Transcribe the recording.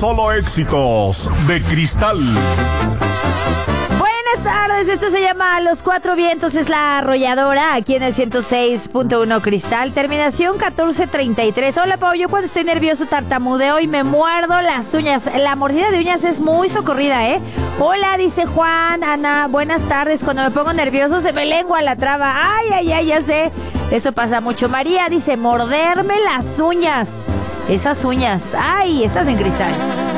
solo éxitos de Cristal. Buenas tardes, esto se llama Los Cuatro Vientos, es la arrolladora, aquí en el 106.1 Cristal, terminación 1433. Hola, Pau, yo cuando estoy nervioso tartamudeo y me muerdo las uñas. La mordida de uñas es muy socorrida, ¿eh? Hola, dice Juan, Ana, buenas tardes, cuando me pongo nervioso se me lengua la traba. Ay, ya sé, eso pasa mucho. María dice, morderme las uñas. Esas uñas, ay, estás en Cristal.